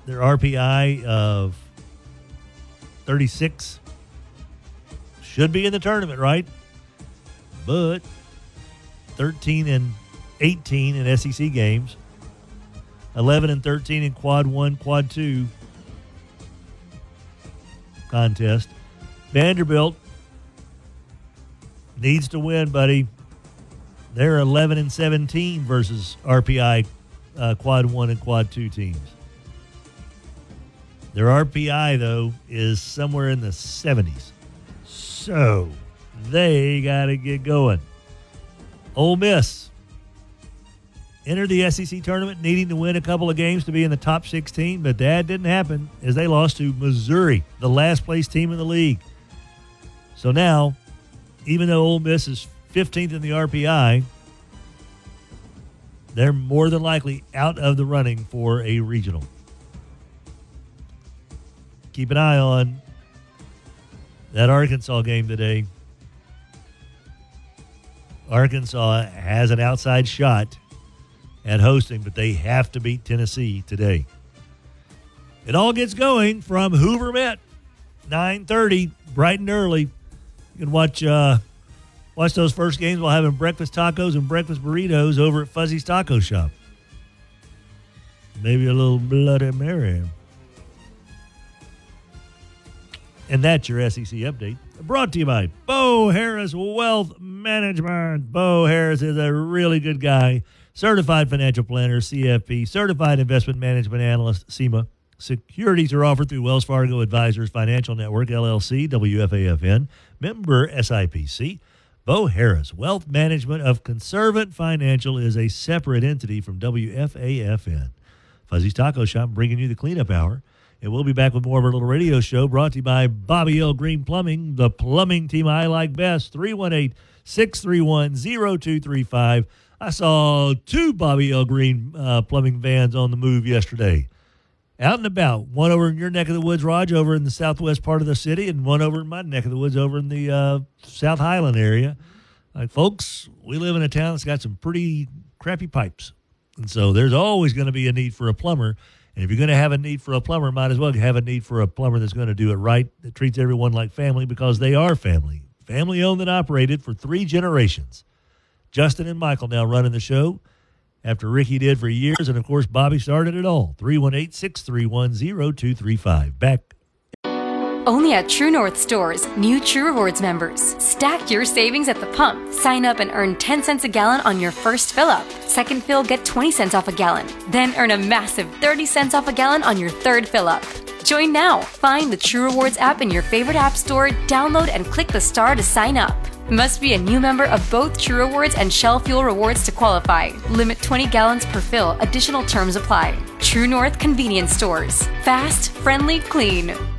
their RPI of 36. Should be in the tournament, right? But 13 and 18 in SEC games. 11 and 13 in Quad 1, Quad 2 contest. Vanderbilt needs to win, buddy. They're 11 and 17 versus RPI Quad 1 and Quad 2 teams. Their RPI, though, is somewhere in the 70s. So they got to get going. Ole Miss entered the SEC tournament needing to win a couple of games to be in the top 16, but that didn't happen as they lost to Missouri, the last place team in the league. So now, even though Ole Miss is 15th in the RPI, they're more than likely out of the running for a regional. Keep an eye on that Arkansas game today. Arkansas has an outside shot at hosting, but they have to beat Tennessee today. It all gets going from Hoover Met, 9:30, bright and early. You can watch those first games while having breakfast tacos and breakfast burritos over at Fuzzy's Taco Shop. Maybe a little Bloody Mary. And that's your SEC update. Brought to you by Bo Harris Wealth Management. Bo Harris is a really good guy. Certified Financial Planner, CFP. Certified Investment Management Analyst, CIMA. Securities are offered through Wells Fargo Advisors Financial Network, LLC, WFAFN. Member SIPC. Bo Harris Wealth Management of Conservant Financial is a separate entity from WFAFN. Fuzzy's Taco Shop bringing you the cleanup hour. And we'll be back with more of our little radio show brought to you by Bobby L. Green Plumbing, the plumbing team I like best. 318-631-0235. I saw two Bobby L. Green plumbing vans on the move yesterday. Out and about. One over in your neck of the woods, Raj, over in the southwest part of the city, and one over in my neck of the woods over in the South Highland area. Like, folks, we live in a town that's got some pretty crappy pipes. And so there's always going to be a need for a plumber. And if you're going to have a need for a plumber, might as well have a need for a plumber that's going to do it right, that treats everyone like family, because they are family. Family owned and operated for 3 generations. Justin and Michael now running the show after Ricky did for years. And, of course, Bobby started it all. 318-631-0235. Back. Only at True North stores, new True Rewards members. Stack your savings at the pump. Sign up and earn 10 cents a gallon on your first fill-up. Second fill, get 20 cents off a gallon. Then earn a massive 30 cents off a gallon on your third fill-up. Join now. Find the True Rewards app in your favorite app store, download and click the star to sign up. Must be a new member of both True Rewards and Shell Fuel Rewards to qualify. Limit 20 gallons per fill. Additional terms apply. True North Convenience Stores. Fast, friendly, clean.